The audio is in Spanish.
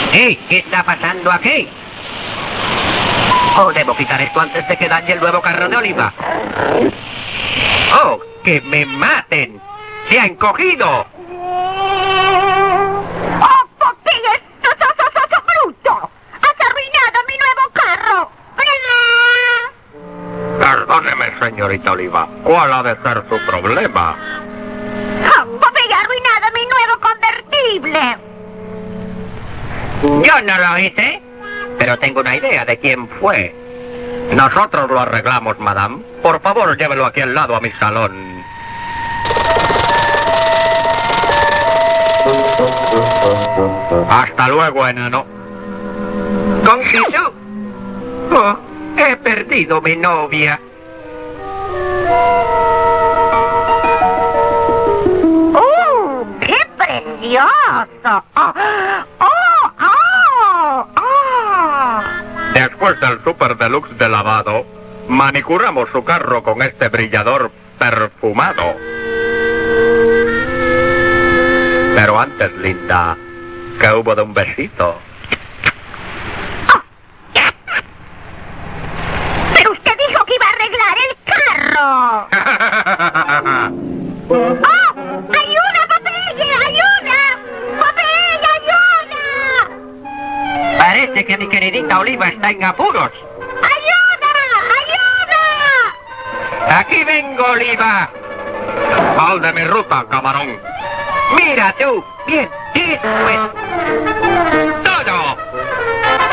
¡Ey! ¿Qué está pasando aquí? Oh, debo quitar esto antes de que dañe el nuevo carro de Oliva. ¡Oh! ¡Que me maten! ¡Se ha encogido! ¡Oh, Popeye! ¡Bruto! ¡Has arruinado mi nuevo carro! Perdóneme, señorita Oliva. ¿Cuál ha de ser su problema? ¡Oh, Popeye ha arruinado mi nuevo convertible! Yo no lo hice, pero tengo una idea de quién fue. Nosotros lo arreglamos, madame. Por favor, llévelo aquí al lado a mi salón. Hasta luego, enano. ¿Conquiso? Oh, he perdido mi novia. ¡Qué precioso! Después del Super Deluxe de lavado, manicuramos su carro con este brillador perfumado. Pero antes, linda, ¿qué hubo de un besito? ¡Pero usted dijo que iba a arreglar el carro! ¡Oh! ¡Ayuda, Popeye! ¡Ayuda! ¡Popeye, ayuda! Parece que mi queridita Oliva está en apuros. ¡Ayuda! ¡Ayuda! ¡Aquí vengo, Oliva! ¡Sal de mi ruta, camarón! ¡Mira tú! ¡Bien! ¡Eso es!